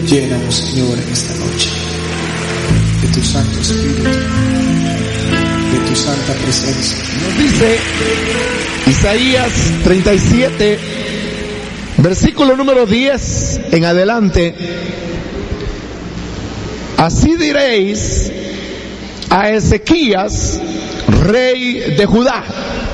Llénanos, Señor, en esta noche de tu Santo Espíritu, de tu santa presencia. Nos dice Isaías 37, versículo número 10 en adelante: así diréis a Ezequías, rey de Judá: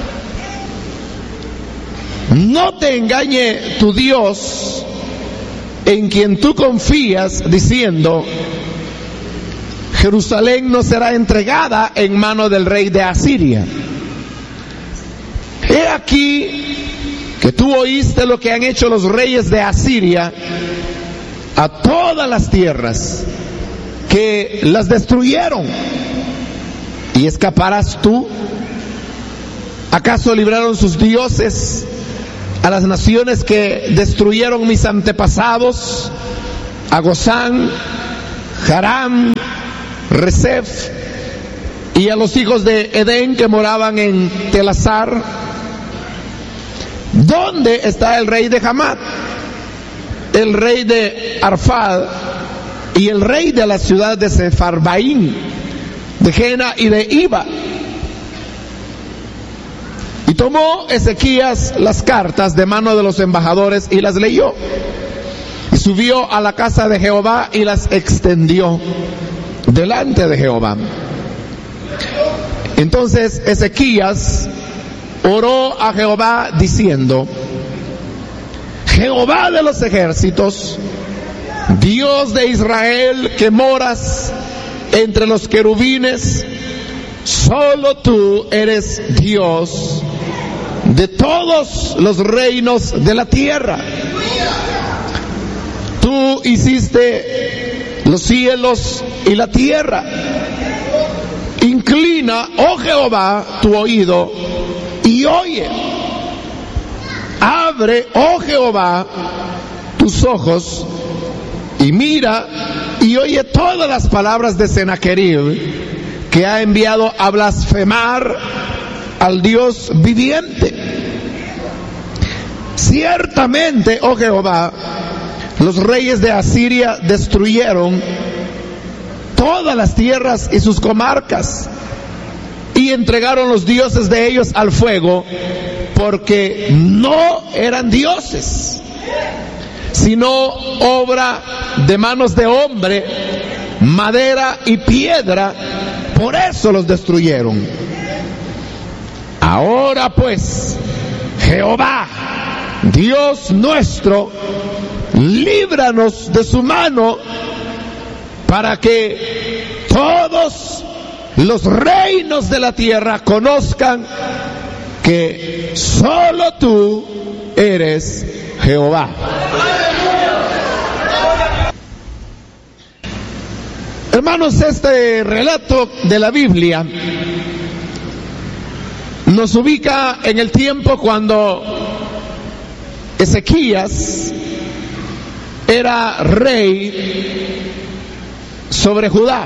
no te engañe tu Dios, en quien tú confías, diciendo: Jerusalén no será entregada en mano del rey de Asiria. He aquí que tú oíste lo que han hecho los reyes de Asiria a todas las tierras, que las destruyeron. ¿Y escaparás tú? ¿Acaso libraron sus dioses a las naciones que destruyeron mis antepasados, a Gozán, Haram, Resef, y a los hijos de Edén que moraban en Telasar? ¿Dónde está el rey de Hamat, el rey de Arfad y el rey de la ciudad de Sefarbaín, de Jena y de Iba? Y tomó Ezequías las cartas de mano de los embajadores y las leyó, y subió a la casa de Jehová y las extendió delante de Jehová. Entonces Ezequías oró a Jehová diciendo: Jehová de los ejércitos, Dios de Israel, que moras entre los querubines, solo tú eres Dios de todos los reinos de la tierra. Tú hiciste los cielos y la tierra. Inclina, oh Jehová, tu oído y oye. Abre, oh Jehová, tus ojos y mira y oye todas las palabras de Sennacherib, que ha enviado a blasfemar al Dios viviente. Ciertamente, oh Jehová, los reyes de Asiria destruyeron todas las tierras y sus comarcas, y entregaron los dioses de ellos al fuego, porque no eran dioses, sino obra de manos de hombre, madera y piedra. Por eso los destruyeron. Ahora pues, Jehová, Dios nuestro, líbranos de su mano, para que todos los reinos de la tierra conozcan que solo tú eres Jehová. Hermanos, este relato de la Biblia nos ubica en el tiempo cuando Ezequías era rey sobre Judá.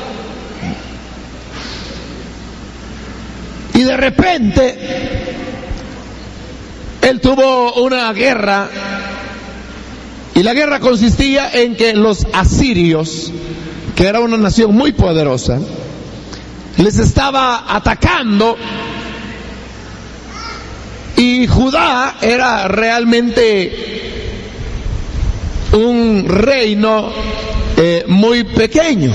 Y de repente él tuvo una guerra, y la guerra consistía en que los asirios, que era una nación muy poderosa, les estaba atacando, y Judá era realmente un reino muy pequeño.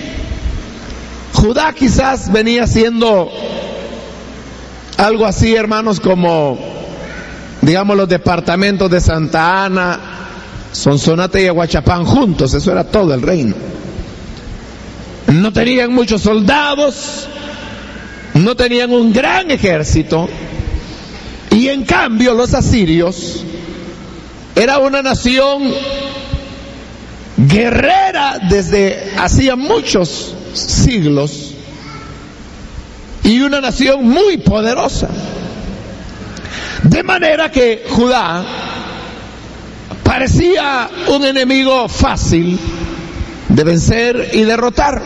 Judá quizás venía siendo algo así, hermanos, como, digamos, los departamentos de Santa Ana, Sonsonate y Aguachapán juntos. Eso era todo el reino. No tenían muchos soldados, no tenían un gran ejército, y en cambio los asirios era una nación guerrera desde hacía muchos siglos, y una nación muy poderosa. De manera que Judá parecía un enemigo fácil de vencer y derrotar.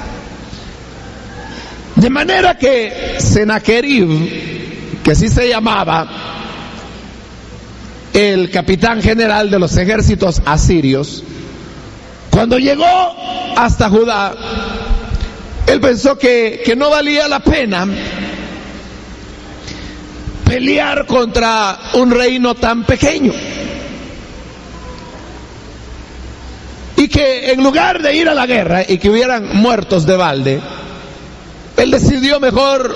De manera que Sennacherib, que así se llamaba el capitán general de los ejércitos asirios, Cuando llegó hasta Judá, él pensó que no valía la pena pelear contra un reino tan pequeño, y que en lugar de ir a la guerra y que hubieran muertos de balde, él decidió mejor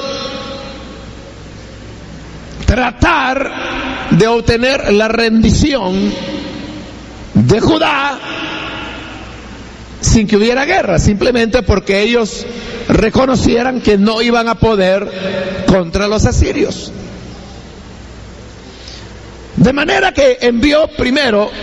tratar de obtener la rendición de Judá sin que hubiera guerra, simplemente porque ellos reconocieran que no iban a poder contra los asirios. De manera que envió primero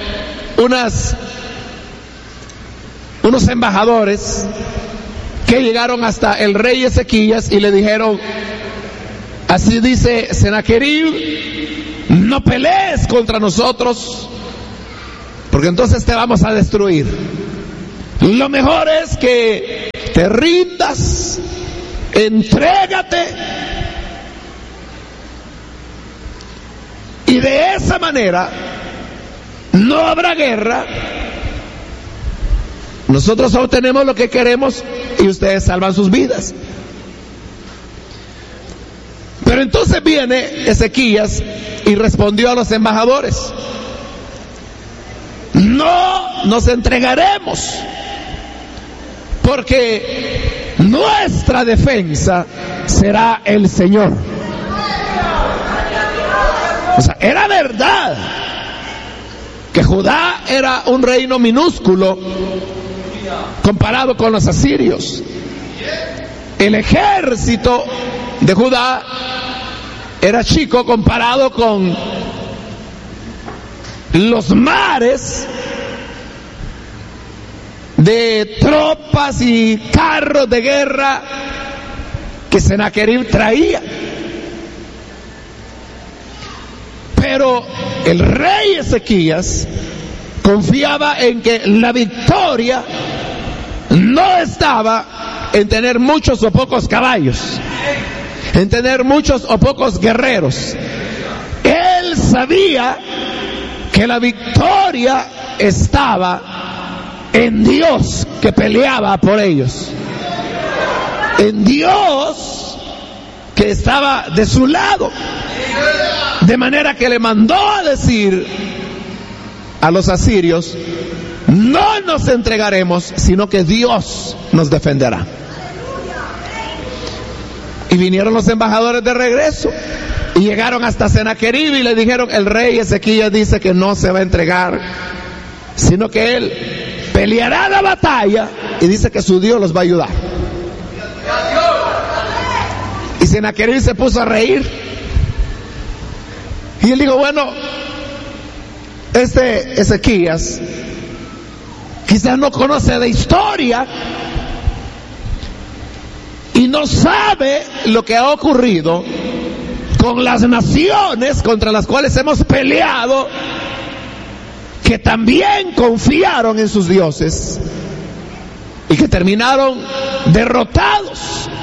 unos embajadores que llegaron hasta el rey Ezequías y le dijeron: así dice Sennacherib, no pelees contra nosotros, porque entonces te vamos a destruir. Lo mejor es que te rindas, entrégate, y de esa manera no habrá guerra. Nosotros obtenemos lo que queremos y ustedes salvan sus vidas. Pero entonces viene Ezequías y respondió a los embajadores: no nos entregaremos, porque nuestra defensa será el Señor. O sea, era verdad que Judá era un reino minúsculo comparado con los asirios. El ejército de Judá era chico comparado con los mares de tropas y carros de guerra que Sennacherib traía. Pero el rey Ezequías confiaba en que la victoria no estaba en tener muchos o pocos caballos, en tener muchos o pocos guerreros. Él sabía que la victoria estaba en Dios, que peleaba por ellos, en Dios que estaba de su lado. De manera que le mandó a decir a los asirios: no nos entregaremos, sino que Dios nos defenderá. Y vinieron los embajadores de regreso y llegaron hasta Sennacherib y le dijeron: el rey Ezequías dice que no se va a entregar, sino que él peleará la batalla y dice que su Dios los va a ayudar. Y Sennacherib se puso a reír. Y él dijo: bueno, este Ezequías quizás no conoce de historia y no sabe lo que ha ocurrido con las naciones contra las cuales hemos peleado, que también confiaron en sus dioses y que terminaron derrotados.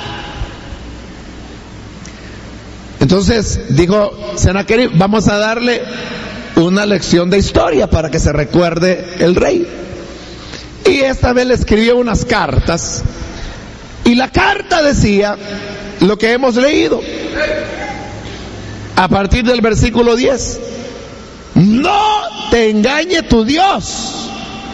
Entonces dijo Sennacherib: vamos a darle una lección de historia para que se recuerde el rey. Y esta vez le escribió unas cartas, y la carta decía lo que hemos leído a partir del versículo 10: no te engañe tu Dios,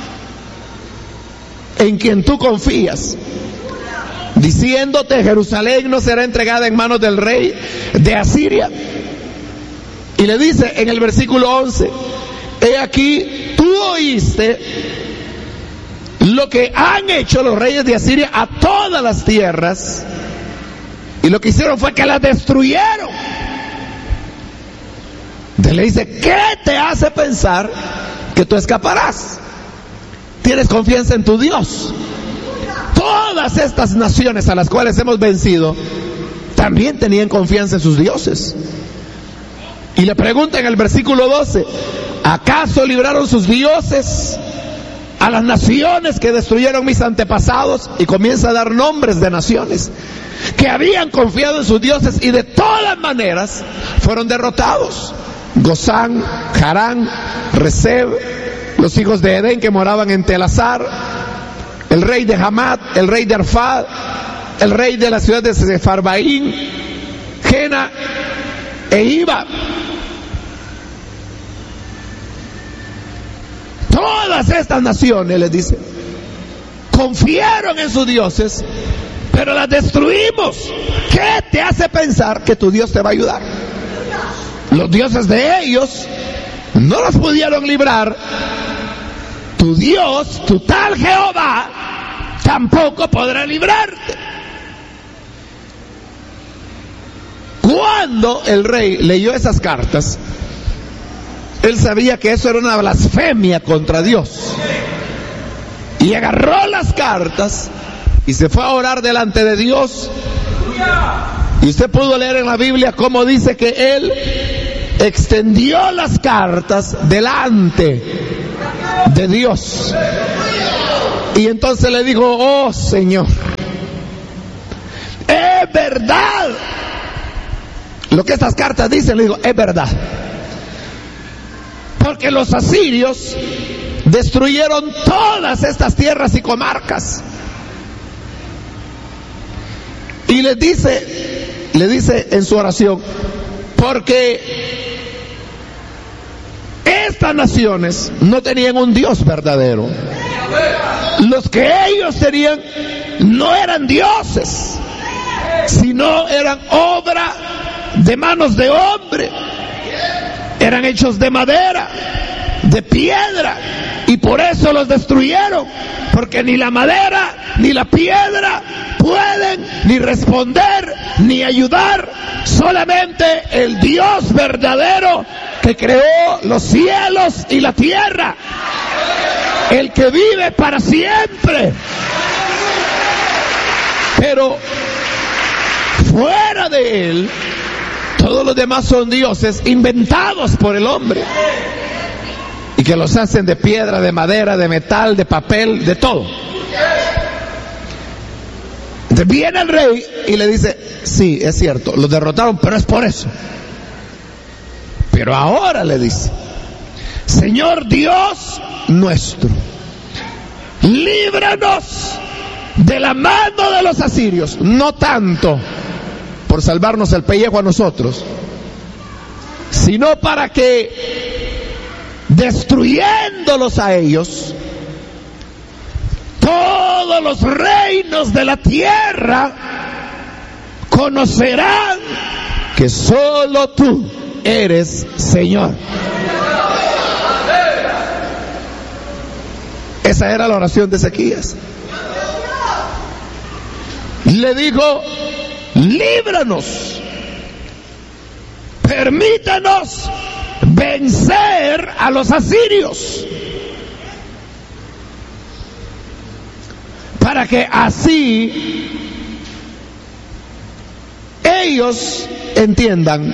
en quien tú confías, diciéndote: Jerusalén no será entregada en manos del rey de Asiria. Y le dice en el versículo 11: he aquí, tú oíste lo que han hecho los reyes de Asiria a todas las tierras, y lo que hicieron fue que las destruyeron. Entonces le dice: ¿qué te hace pensar que tú escaparás? ¿Tienes confianza en tu Dios? Todas estas naciones a las cuales hemos vencido también tenían confianza en sus dioses. Y le pregunta en el versículo 12: ¿acaso libraron sus dioses a las naciones que destruyeron mis antepasados? Y comienza a dar nombres de naciones que habían confiado en sus dioses y de todas maneras fueron derrotados: Gozán, Harán, Rezeb, los hijos de Edén que moraban en Telasar, el rey de Hamat, el rey de Arfad, el rey de la ciudad de Sefarbaín, Jena e Iba. Todas estas naciones, les dice, confiaron en sus dioses, pero las destruimos. ¿Qué te hace pensar que tu Dios te va a ayudar? Los dioses de ellos no los pudieron librar. Tu Dios, tu tal Jehová, tampoco podrá librarte. Cuando el rey leyó esas cartas, él sabía que eso era una blasfemia contra Dios. Y agarró las cartas y se fue a orar delante de Dios. Y usted pudo leer en la Biblia cómo dice que él extendió las cartas delante de Dios. Y entonces le dijo: oh Señor, es verdad lo que estas cartas dicen. Le digo: es verdad, porque los asirios destruyeron todas estas tierras y comarcas. Y le dice en su oración: porque estas naciones no tenían un Dios verdadero. Los que ellos tenían no eran dioses, sino eran obra de manos de hombre. Eran hechos de madera, de piedra, y por eso los destruyeron, porque ni la madera ni la piedra pueden ni responder ni ayudar. Solamente el Dios verdadero, que creó los cielos y la tierra, el que vive para siempre. Pero fuera de él, todos los demás son dioses inventados por el hombre, y que los hacen de piedra, de madera, de metal, de papel, de todo. Entonces viene el rey y le dice: sí, es cierto, los derrotaron, pero es por eso. Pero ahora le dice: Señor Dios nuestro, líbranos de la mano de los asirios, no tanto por salvarnos el pellejo a nosotros, sino para que, destruyéndolos a ellos, todos los reinos de la tierra conocerán que solo tú eres Señor. Esa era la oración de Ezequías. Le dijo: líbranos, permítanos vencer a los asirios, para que así ellos entiendan,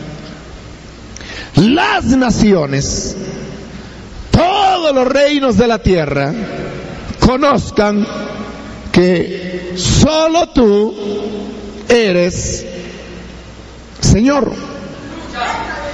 las naciones, todos los reinos de la tierra, conozcan que solo tú eres Señor.